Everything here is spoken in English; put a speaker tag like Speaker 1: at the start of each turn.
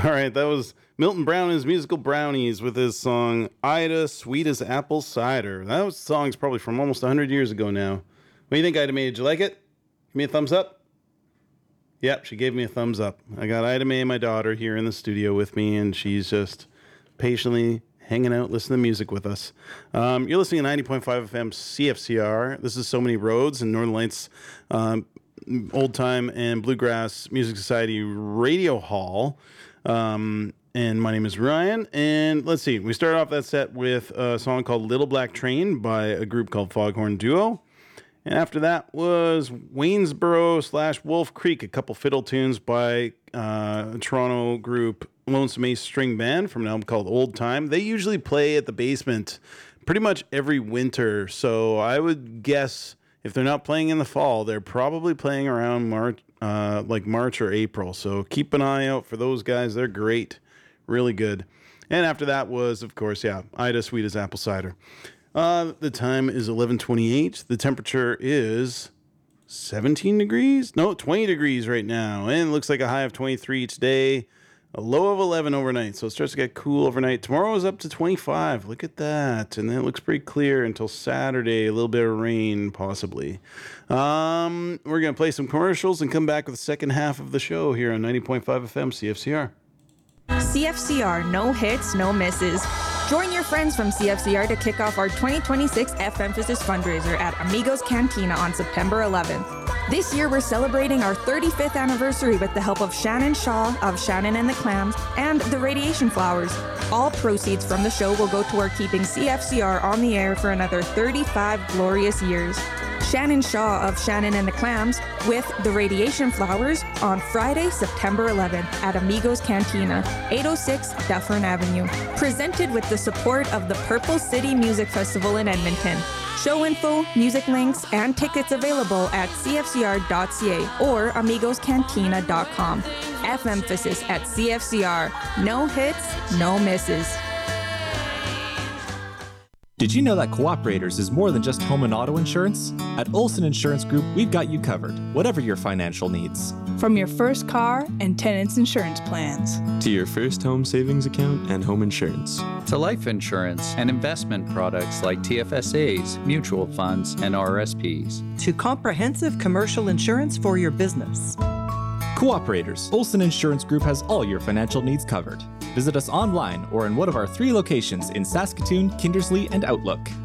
Speaker 1: All right, that was Milton Brown and his musical Brownies with his song Ida, Sweet as Apple Cider. That song's probably from almost 100 years ago now. What do you think, Ida Mae? Did you like it? Give me a thumbs up. Yep, she gave me a thumbs up. I got Ida Mae, my daughter, here in the studio with me, and she's just patiently hanging out, listening to music with us. You're listening to 90.5 FM CFCR. This is So Many Roads and Northern Lights Old Time and Bluegrass Music Society Radio Hall. And my name is Ryan. And let's see, we started off that set with a song called Little Black Train by a group called Foghorn Duo. And after that was Waynesboro / Wolf Creek, a couple fiddle tunes by a Toronto group Lonesome Ace String Band from an album called Old Time. They usually play at the basement pretty much every winter. So I would guess if they're not playing in the fall, they're probably playing around March or April. So keep an eye out for those guys. They're great. Really good. And after that was, of course, Ida, Sweet as Apple Cider. The time is 11:28. The temperature is 17 degrees? No, 20 degrees right now. And it looks like a high of 23 today. A low of 11 overnight. So it starts to get cool overnight. Tomorrow is up to 25. Look at that. And then it looks pretty clear until Saturday. A little bit of rain, possibly. We're going to play some commercials and come back with the second half of the show here on 90.5 FM CFCR.
Speaker 2: CFCR, no hits, no misses. Join your friends from CFCR to kick off our 2026 F-Emphasis fundraiser at Amigos Cantina on September 11th. This year, we're celebrating our 35th anniversary with the help of Shannon Shaw of Shannon and the Clams and the Radiation Flowers. All proceeds from the show will go toward keeping CFCR on the air for another 35 glorious years. Shannon Shaw of Shannon and the Clams with the Radiation Flowers on Friday, September 11th at Amigos Cantina, 806 Dufferin Avenue. Presented with the support of the Purple City Music Festival in Edmonton. Show info, music links, and tickets available at cfcr.ca or amigoscantina.com. F-Emphasis at CFCR. No hits, no misses.
Speaker 3: Did you know that Cooperators is more than just home and auto insurance? At Olson Insurance Group, we've got you covered, whatever your financial needs.
Speaker 4: From your first car and tenants insurance plans,
Speaker 5: to your first home savings account and home insurance,
Speaker 6: to life insurance and investment products like TFSAs, mutual funds, and RSPs,
Speaker 7: to comprehensive commercial insurance for your business.
Speaker 3: Cooperators, Olson Insurance Group has all your financial needs covered. Visit us online or in one of our 3 locations in Saskatoon, Kindersley, and Outlook.